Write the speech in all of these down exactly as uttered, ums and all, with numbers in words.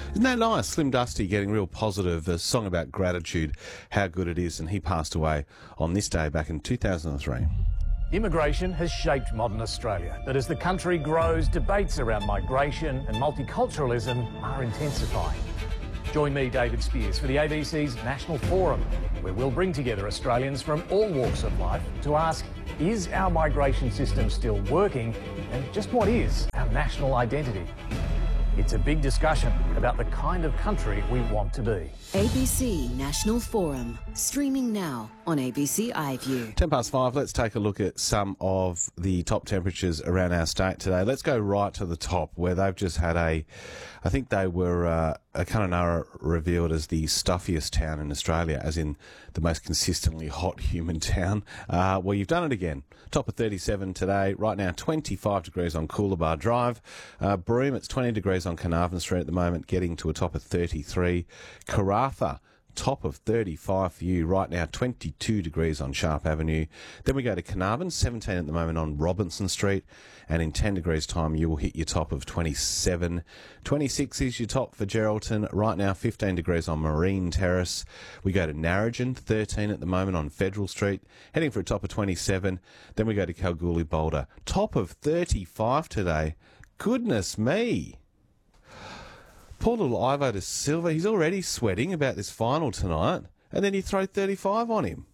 Isn't that nice? Slim Dusty getting real positive. A song about gratitude, how good it is. And he passed away on this day back in two thousand three. Immigration has shaped modern Australia, but as the country grows, debates around migration and multiculturalism are intensifying. Join me, David Spears, for the A B C's National Forum, where we'll bring together Australians from all walks of life to ask, is our migration system still working, and just what is our national identity? It's a big discussion about the kind of country we want to be. A B C National Forum, streaming now on A B C iView. ten past five, let's take a look at some of the top temperatures around our state today. Let's go right to the top, where they've just had a, I think they were, uh, Kununurra revealed as the stuffiest town in Australia, as in the most consistently hot human town. Uh, well, you've done it again. Top of thirty-seven today. Right now, twenty-five degrees on Coolabah Drive. Uh, Broome, it's twenty degrees on Carnarvon Street at the moment, getting to a top of thirty-three. Karratha, top of thirty-five for you. Right now, twenty-two degrees on Sharp Avenue. Then we go to Carnarvon, seventeen at the moment on Robinson Street. And in ten degrees time, you will hit your top of twenty-seven. twenty-six is your top for Geraldton. Right now, fifteen degrees on Marine Terrace. We go to Narrogin, thirteen at the moment on Federal Street, heading for a top of twenty-seven. Then we go to Kalgoorlie Boulder, top of thirty-five today. Goodness me. Poor little Ivo de Silva, he's already sweating about this final tonight, and then you throw thirty-five on him.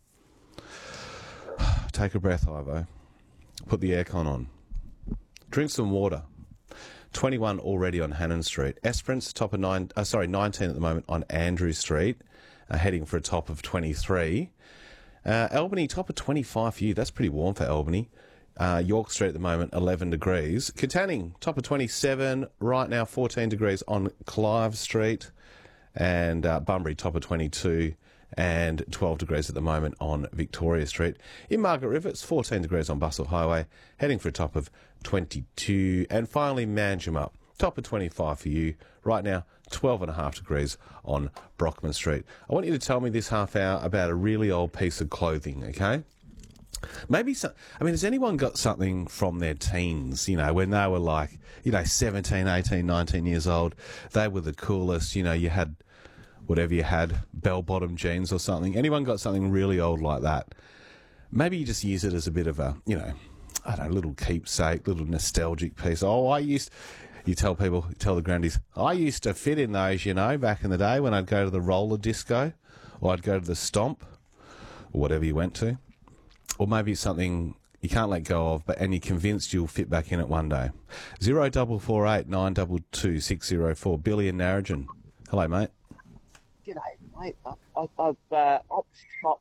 Take a breath, Ivo. Put the aircon on. Drink some water. twenty-one already on Hannon Street. Esperance, top of nine, uh, sorry, nineteen at the moment on Andrew Street, uh, heading for a top of twenty-three. Uh, Albany, top of twenty-five for you. That's pretty warm for Albany. Uh, York Street at the moment, eleven degrees. Katanning, top of twenty-seven. Right now, fourteen degrees on Clive Street. And uh, Bunbury, top of twenty-two. And twelve degrees at the moment on Victoria Street. In Margaret River, it's fourteen degrees on Bustle Highway, heading for a top of twenty-two. And finally, Manjimup, top of twenty-five for you. Right now, twelve and a half degrees on Brockman Street. I want you to tell me this half hour about a really old piece of clothing, okay? Maybe some, I mean, has anyone got something from their teens, you know, when they were like, you know, seventeen, eighteen, nineteen years old? They were the coolest, you know, you had whatever you had, bell-bottom jeans or something. Anyone got something really old like that? Maybe you just use it as a bit of a, you know, I don't know, little keepsake, little nostalgic piece. Oh, I used, you tell people, you tell the grandies, I used to fit in those, you know, back in the day when I'd go to the roller disco, or I'd go to the stomp, or whatever you went to. Or maybe it's something you can't let go of, but and you're convinced you'll fit back in it one day. Zero double four eight nine double two six zero four. Billy in Narrogin. Hello, mate. G'day, mate. I, I, I've uh, op shop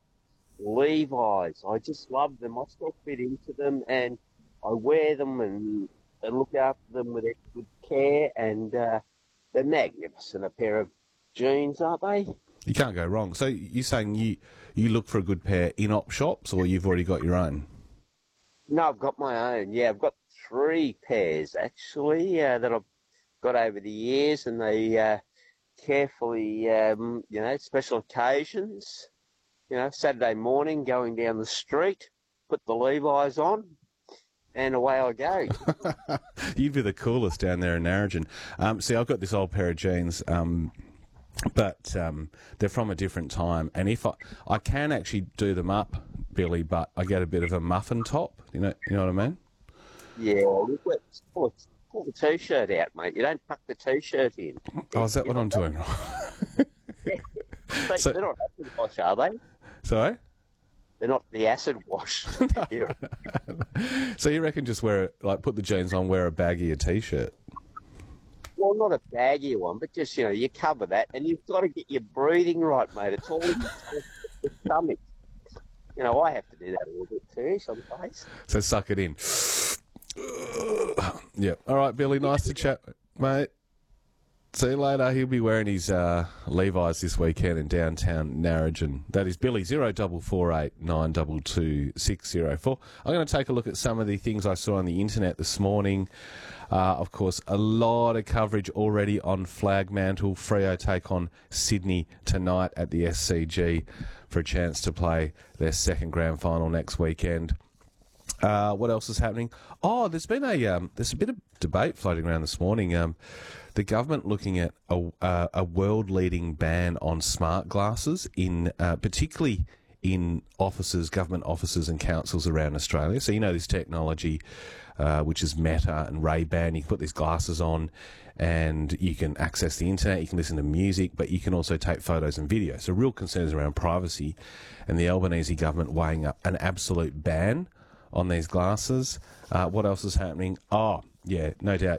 Levi's. I just love them. I still fit into them, and I wear them and, and look after them with good care. And uh, they're magnificent. A pair of jeans, aren't they? You can't go wrong. So you're saying you you look for a good pair in op shops, or you've already got your own? No, I've got my own. Yeah, I've got three pairs actually uh, that I've got over the years, and they uh, carefully, um, you know, special occasions. You know, Saturday morning, going down the street, put the Levi's on, and away I go. You'd be the coolest down there in Narrogin. Um, see, I've got this old pair of jeans. Um, But um, they're from a different time, and if I, I can actually do them up, Billy, but I get a bit of a muffin top. You know, you know what I mean? Yeah, pull, pull, pull the t-shirt out, mate. You don't tuck the t-shirt in. Oh, is that what I'm doing? they, So- they're not acid wash, are they? Sorry? They're not the acid wash. So you reckon just wear like put the jeans on, wear a baggier t-shirt? Well, not a baggy one, but just, you know, you cover that, and you've got to get your breathing right, mate. It's all in the stomach. You know, I have to do that a little bit too sometimes. So suck it in. Yeah. All right, Billy. Nice to chat, mate. See you later. He'll be wearing his uh, Levi's this weekend in downtown Narrogin. That is Billy, zero double four eight nine double two six zero four. I'm going to take a look at some of the things I saw on the internet this morning. Uh, of course, a lot of coverage already on Flagmantle. Freo take on Sydney tonight at the S C G for a chance to play their second grand final next weekend. Uh, what else is happening? Oh, there's been a um, there's a bit of debate floating around this morning. Um, the government looking at a, uh, a world-leading ban on smart glasses, in uh, particularly in offices, government offices and councils around Australia. So you know this technology, uh, which is Meta and Ray-Ban. You can put these glasses on and you can access the internet, you can listen to music, but you can also take photos and videos. So real concerns around privacy, and the Albanese government weighing up an absolute ban on these glasses. Uh, what else is happening? Oh, yeah, no doubt.